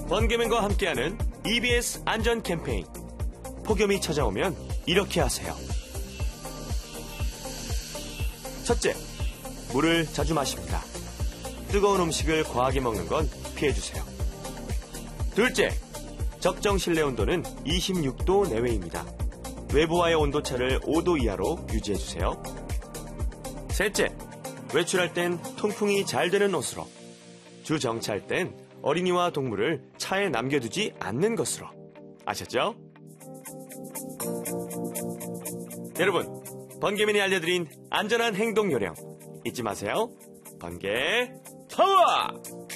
번개맨과 함께하는 EBS 안전 캠페인. 폭염이 찾아오면 이렇게 하세요. 첫째, 물을 자주 마십니다. 뜨거운 음식을 과하게 먹는 건 피해주세요. 둘째, 적정 실내 온도는 26도 내외입니다. 외부와의 온도차를 5도 이하로 유지해주세요. 셋째, 외출할 땐 통풍이 잘 되는 옷으로. 주정차할 땐 어린이와 동물을 차에 남겨두지 않는 것으로. 아셨죠? 여러분, 번개맨이 알려드린 안전한 행동 요령 잊지 마세요. 번개 파워!